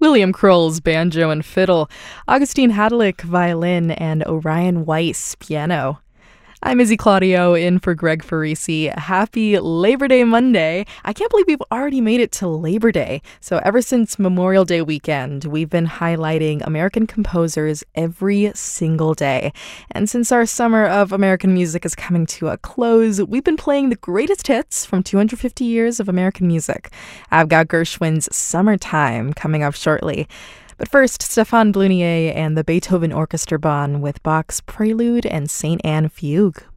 William Kroll's banjo and fiddle, Augustine Hadlick violin, and Orion Weiss piano. I'm Izzy Claudio in for Greg Farisi. Happy Labor Day Monday. I can't believe we've already made it to Labor Day. So ever since Memorial Day weekend, we've been highlighting American composers every single day. And since our summer of American music is coming to a close, we've been playing the greatest hits from 250 years of American music. I've got Gershwin's Summertime coming up shortly. But first, Stefan Blunier and the Beethoven Orchestra Bonn with Bach's Prelude and St. Anne Fugue.